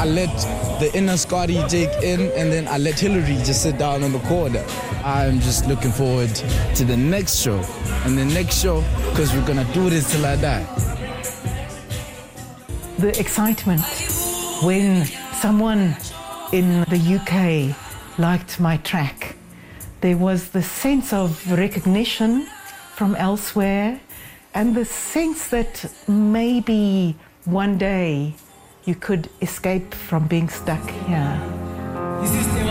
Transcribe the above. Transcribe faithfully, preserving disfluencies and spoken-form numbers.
let the inner Scotty Jake in, and then I let Hillary just sit down in the corner. I'm just looking forward to the next show and the next show, because we're gonna do this till I die. The excitement when someone in the U K liked my track. There was the sense of recognition from elsewhere, and the sense that maybe one day you could escape from being stuck here.